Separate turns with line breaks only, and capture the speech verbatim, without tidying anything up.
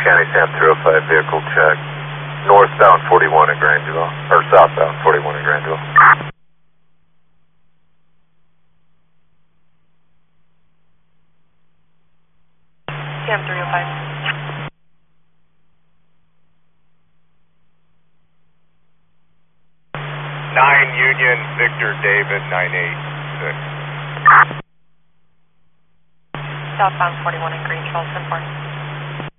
County, Sam three oh five, vehicle check. Northbound forty-one in Grangeville, or southbound forty-one in Grangeville.
Sam three oh five.
nine Union, Victor David, nine eight six.
Southbound forty-one in Grangeville, ten four.